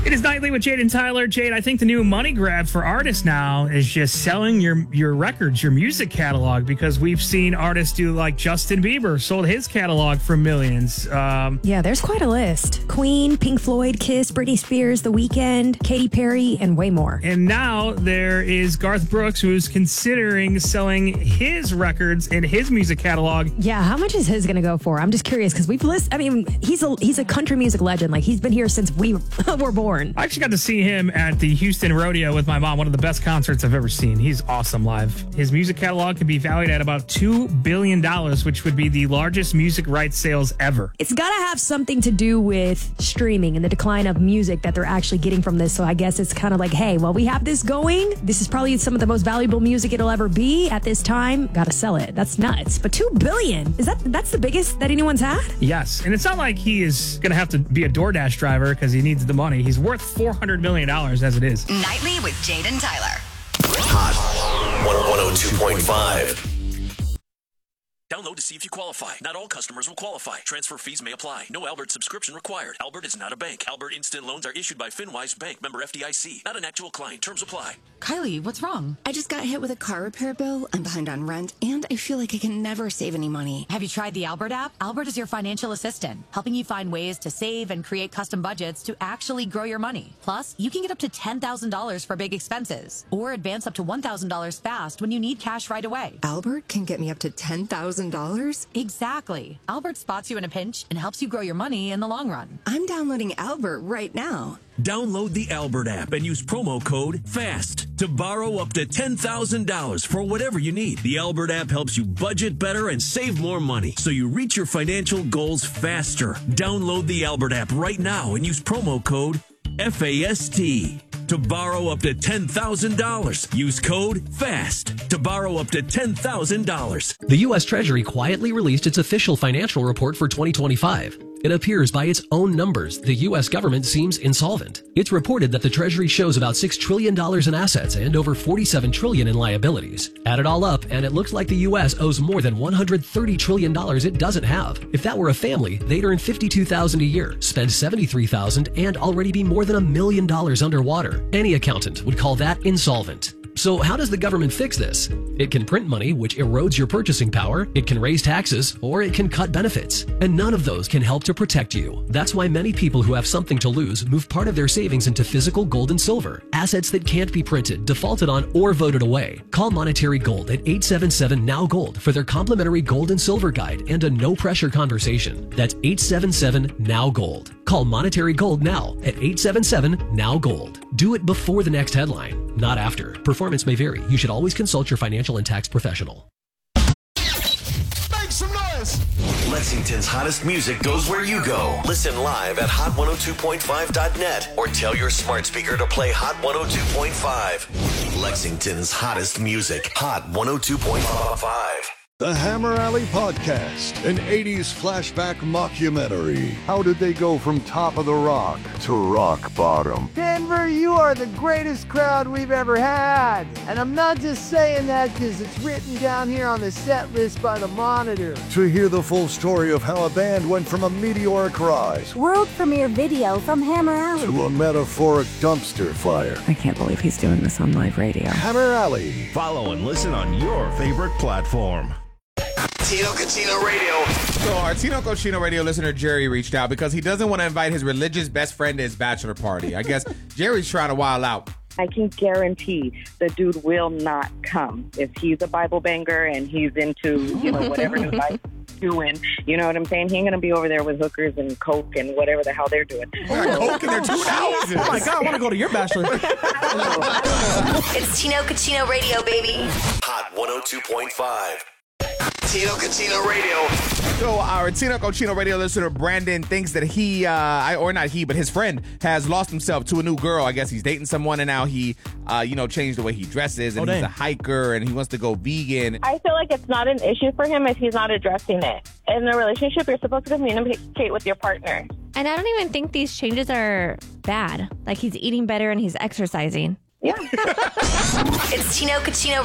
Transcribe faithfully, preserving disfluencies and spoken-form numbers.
It is Nightly with Jade and Tyler. Jade, I think the new money grab for artists now is just selling your your records, your music catalog, because we've seen artists do like Justin Bieber sold his catalog for millions. Um, yeah, there's quite a list. Queen, Pink Floyd, Kiss, Britney Spears, The Weeknd, Katy Perry, and way more. And now there is Garth Brooks, who's considering selling his records and his music catalog. Yeah, how much is his going to go for? I'm just curious because we've listened. I mean, he's a he's a country music legend. Like, he's been here since we were born. I actually got to see him at the Houston Rodeo with my mom. One of the best concerts I've ever seen. He's awesome live. His music catalog could be valued at about two billion dollars, which would be the largest music rights sales ever. It's got to have something to do with streaming and the decline of music that they're actually getting from this. So I guess it's kind of like, hey, well, we have this going. This is probably some of the most valuable music it'll ever be at this time. Got to sell it. That's nuts. But two billion dollars, is that that's the biggest that anyone's had? Yes. And it's not like he is going to have to be a DoorDash driver because he needs the money. He's worth four hundred million dollars as it is. Nightly with Jade and Tyler. Hot one oh two point five. Download to see if you qualify. Not all customers will qualify. Transfer fees may apply. No Albert subscription required. Albert is not a bank. Albert Instant Loans are issued by FinWise Bank, member F D I C. Not an actual client. Terms apply. Kylie, what's wrong? I just got hit with a car repair bill. I'm behind on rent, and I feel like I can never save any money. Have you tried the Albert app? Albert is your financial assistant, helping you find ways to save and create custom budgets to actually grow your money. Plus, you can get up to ten thousand dollars for big expenses, or advance up to one thousand dollars fast when you need cash right away. Albert can get me up to ten thousand dollars? Exactly. Albert spots you in a pinch and helps you grow your money in the long run. I'm downloading Albert right now. Download the Albert app and use promo code FAST to borrow up to ten thousand dollars for whatever you need. The Albert app helps you budget better and save more money so you reach your financial goals faster. Download the Albert app right now and use promo code FAST to borrow up to ten thousand dollars. Use code FAST to borrow up to ten thousand dollars. The U S Treasury quietly released its official financial report for twenty twenty-five. It appears by its own numbers the U S government seems insolvent. It's reported that the Treasury shows about six trillion dollars in assets and over forty-seven trillion dollars in liabilities. Add it all up, and it looks like the U S owes more than one hundred thirty trillion dollars it doesn't have. If that were a family, they'd earn fifty-two thousand dollars a year, spend seventy-three thousand dollars, and already be more than a million dollars underwater. Any accountant would call that insolvent. So how does the government fix this? It can print money, which erodes your purchasing power, it can raise taxes, or it can cut benefits. And none of those can help to protect you. That's why many people who have something to lose move part of their savings into physical gold and silver, assets that can't be printed, defaulted on, or voted away. Call Monetary Gold at eight seven seven N O W Gold for their complimentary gold and silver guide and a no-pressure conversation. That's eight seven seven N O W Gold. Call Monetary Gold now at eight seven seven N O W Gold. Do it before the next headline, not after. Performance may vary. You should always consult your financial and tax professional. Make some noise! Lexington's hottest music goes where you go. Listen live at hot one oh two point five dot net or tell your smart speaker to play Hot one oh two point five. Lexington's hottest music. Hot one oh two point five. The Hammer Alley Podcast, an eighties flashback mockumentary. How did they go from top of the rock to rock bottom? Denver, you are the greatest crowd we've ever had. And I'm not just saying that because it's written down here on the set list by the Monitor. To hear the full story of how a band went from a meteoric rise, world premiere video from Hammer Alley, to a metaphoric dumpster fire. I can't believe he's doing this on live radio. Hammer Alley. Follow and listen on your favorite platform. Tino Cochino Radio. So our Tino Cochino Radio listener Jerry reached out because he doesn't want to invite his religious best friend to his bachelor party. I guess Jerry's trying to wild out. I can guarantee the dude will not come. If he's a Bible banger and he's into, you know, whatever his life's doing, you know what I'm saying? He ain't going to be over there with hookers and coke and whatever the hell they're doing. They're coke in their two hours. Oh my God, I want to go to your bachelor. It's Tino Cochino Radio, baby. Hot one oh two point five. Tino Cochino Radio. So our Tino Cochino Radio listener Brandon thinks that he, uh, I, or not he, but his friend has lost himself to a new girl. I guess he's dating someone, and now he, uh, you know, changed the way he dresses, and oh, he's a hiker, and he wants to go vegan. I feel like it's not an issue for him if he's not addressing it. In a relationship, you're supposed to communicate with your partner. And I don't even think these changes are bad. Like, he's eating better and he's exercising. Yeah. It's Tino Cochino